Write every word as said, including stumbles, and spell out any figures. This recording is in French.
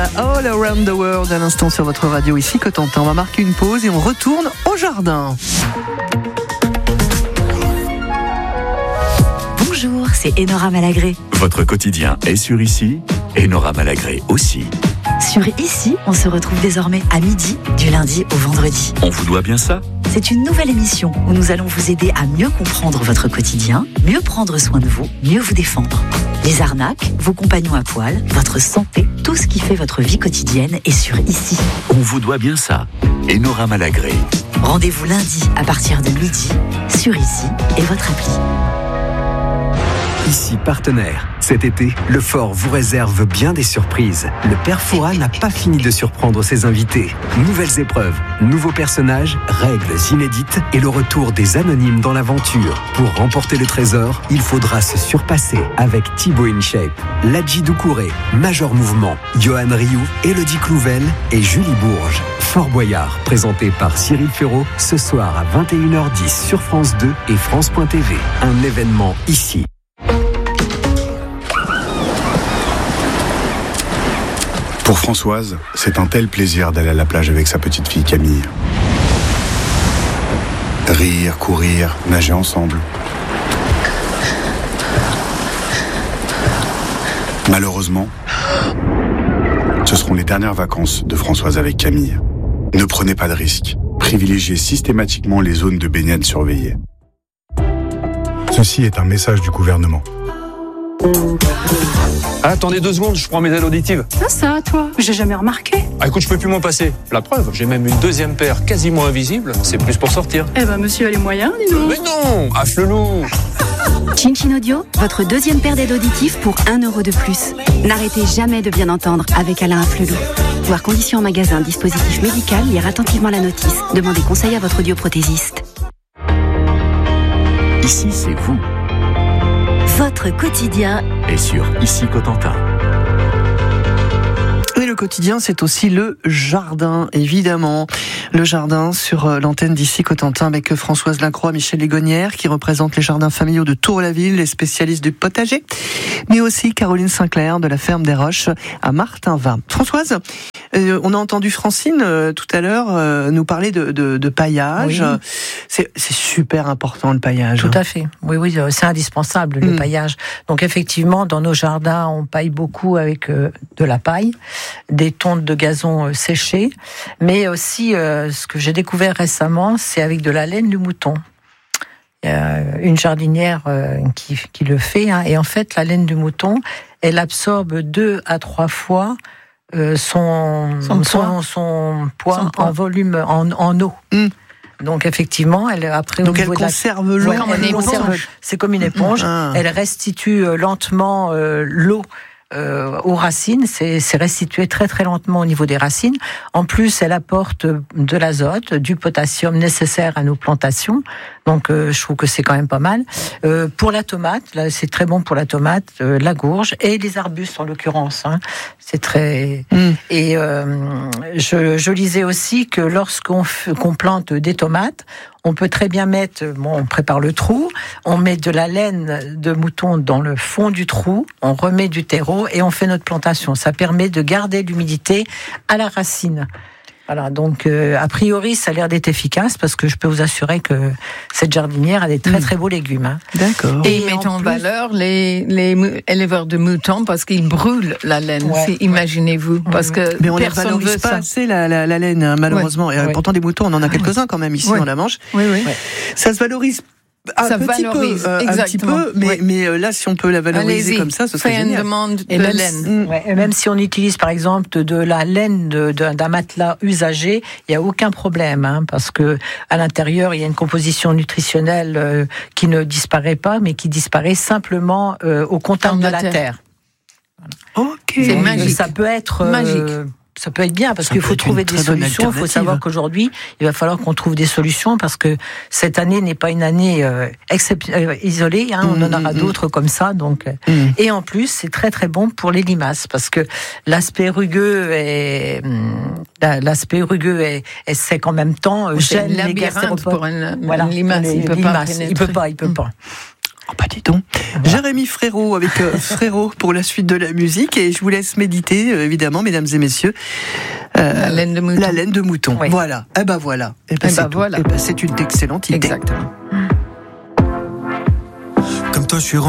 All Around the World à l'instant sur votre radio ici Cotentin. On va marquer une pause et on retourne au jardin. Bonjour, c'est Enora Malagré. Votre quotidien est sur Ici, Enora Malagré aussi. Sur Ici, on se retrouve désormais à midi, du lundi au vendredi. On vous doit bien ça ? C'est une nouvelle émission où nous allons vous aider à mieux comprendre votre quotidien, mieux prendre soin de vous, mieux vous défendre. Les arnaques, vos compagnons à poil, votre santé, tout ce qui fait votre vie quotidienne est sur Ici. On vous doit bien ça, Enora Malagré. Rendez-vous lundi à partir de midi sur Ici et votre appli. Ici partenaire. Cet été, le Fort vous réserve bien des surprises. Le Père Fouras n'a pas fini de surprendre ses invités. Nouvelles épreuves, nouveaux personnages, règles inédites et le retour des anonymes dans l'aventure. Pour remporter le trésor, il faudra se surpasser avec Thibaut InShape, Ladji Doucouré, Major Mouvement, Johan Rioux, Élodie Clouvel et Julie Bourges. Fort Boyard, présenté par Cyril Ferraud, ce soir à vingt et une heures dix sur France deux et France point T V. Un événement ici. Pour Françoise, c'est un tel plaisir d'aller à la plage avec sa petite fille Camille. Rire, courir, nager ensemble. Malheureusement, ce seront les dernières vacances de Françoise avec Camille. Ne prenez pas de risques. Privilégiez systématiquement les zones de baignade surveillées. Ceci est un message du gouvernement. Ah, attendez deux secondes, je prends mes ailes auditives. Ça, ça, toi, j'ai jamais remarqué. Ah, écoute, je peux plus m'en passer. La preuve, j'ai même une deuxième paire quasiment invisible. C'est plus pour sortir. Eh ben, monsieur a les moyens, dis donc. Mais non, affle-nous. Chin Chin Audio, votre deuxième paire d'aides auditives pour un euro de plus. N'arrêtez jamais de bien entendre avec Alain Afflelou. Voir conditions en magasin, dispositif médical, lire attentivement la notice. Demandez conseil à votre audioprothésiste. Ici, c'est vous. Votre quotidien Et sur Ici Cotentin. Et le quotidien, c'est aussi le jardin, évidemment. Le jardin sur l'antenne d'Ici Cotentin avec Françoise Lacroix, Michel Légonnière, qui représente les jardins familiaux de Tour-la-Ville, les spécialistes du potager, mais aussi Caroline Sinclair de la ferme des Roches à Martinvin. Françoise, euh, on a entendu Francine euh, tout à l'heure euh, nous parler de, de, de paillage. Oui. C'est, c'est super important le paillage. Tout à fait. Oui, oui, c'est indispensable le mmh. paillage. Donc effectivement, dans nos jardins, on paille beaucoup avec euh, de la paille, des tontes de gazon euh, séchées, mais aussi euh, ce que j'ai découvert récemment, c'est avec de la laine de mouton. Il y a une jardinière euh, qui, qui le fait, hein, et en fait, la laine de mouton, elle absorbe deux à trois fois euh, son, son, son, son poids son en volume, en, en eau. Mmh. Donc effectivement, elle après donc au elle niveau conserve de la... l'eau. Ouais, elle elle conserve... C'est comme une éponge. Mmh. Elle restitue lentement euh, l'eau. Euh, aux racines, c'est, c'est restitué très très lentement au niveau des racines. En plus, elle apporte de l'azote, du potassium nécessaire à nos plantations. Donc, euh, je trouve que c'est quand même pas mal. Euh, pour la tomate, là, c'est très bon pour la tomate, euh, la gourge et les arbustes en l'occurrence. Hein. C'est très. Mm. Et euh, je, je lisais aussi que lorsqu'on f... qu'on plante des tomates, on peut très bien mettre, bon, on prépare le trou, on met de la laine de mouton dans le fond du trou, on remet du terreau et on fait notre plantation. Ça permet de garder l'humidité à la racine. Voilà, donc euh, a priori, ça a l'air d'être efficace parce que je peux vous assurer que cette jardinière a des très très beaux légumes. Hein. D'accord. Et, et mettent en, en plus... valeur les, les éleveurs de moutons parce qu'ils brûlent la laine. Ouais, c'est, imaginez-vous, ouais. parce que mais on ne valorise pas assez la, la, la laine, hein, malheureusement. Ouais. Et ouais. pourtant, des moutons, on en a quelques-uns quand même ici ouais. dans la Manche. Oui, oui. Ouais. Ça se valorise. Un ça petit valorise, peu, euh, un petit peu, mais, oui. mais euh, là, si on peut la valoriser Allez-y, comme ça, ce serait génial. Une demande de et même, laine. Ouais, et même si on utilise, par exemple, de, de la laine de, de, d'un matelas usagé, il n'y a aucun problème, hein, parce que à l'intérieur, il y a une composition nutritionnelle euh, qui ne disparaît pas, mais qui disparaît simplement euh, au contact de la terre. terre. Voilà. Ok. C'est donc, magique. Ça peut être euh, magique. Ça peut être bien parce ça qu'il faut trouver des solutions. Il faut savoir qu'aujourd'hui, il va falloir qu'on trouve des solutions parce que cette année n'est pas une année euh, excep- euh, isolée. Hein, mmh, on en aura mmh. d'autres comme ça. Donc, mmh. et en plus, c'est très très bon pour les limaces parce que l'aspect rugueux est l'aspect rugueux est, est sec en même temps. Gêne les gastéropodes. Pour une, voilà, une limace, les, il peut limaces, pas. Il peut pas. Il peut mmh. pas. Oh, bah dis donc. Jérémy Frérot avec euh, Frérot pour la suite de la musique, et je vous laisse méditer, euh, évidemment, mesdames et messieurs. Euh, la laine de mouton. La laine de mouton. Oui. Voilà. Eh ben voilà. Eh ben, eh ben voilà. Eh ben, c'est une excellente idée. Exactement. Comme toi, je suis